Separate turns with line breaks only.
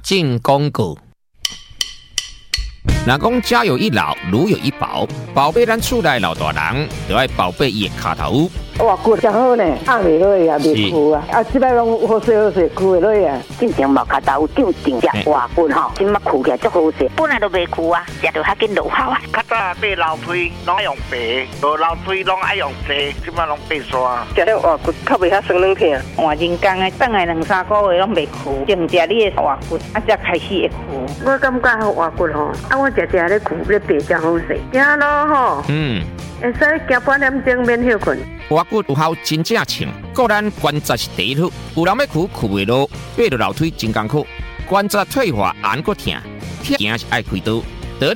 进广告。若讲家有一老，如有一宝，宝贝咱厝内老大人，就要宝贝伊的脚头。
哇，骨真好呢，压袂落啊，袂枯啊，即摆拢好势好势，枯袂落啊。
进前毛脚头有定只活骨吼，即马枯起来足好势，本来都袂枯啊，食着较紧落效啊。
较早买老腿拢爱用白，无老腿拢爱用细，即马拢白刷。
食了活骨较袂遐酸软疼。
换人工的，等来2-3个月拢袂枯，净食你的活骨，才开始会枯。
我感觉活骨吼，我食咧枯咧白真好势，行路吼。会使行半点钟免休困。
活骨有效真正称，个咱关节是第一处，有人要枯袂落，爬落楼梯真艰苦，关节退化，按个疼，行是爱开刀。